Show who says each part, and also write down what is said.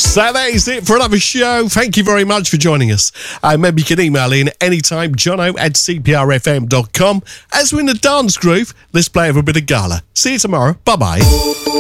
Speaker 1: So that is it for another show. Thank you very much for joining us. Maybe you can email in anytime, jono@cprfm.com. As we're in the dance groove, let's play over a bit of Gala. See you tomorrow. Bye-bye.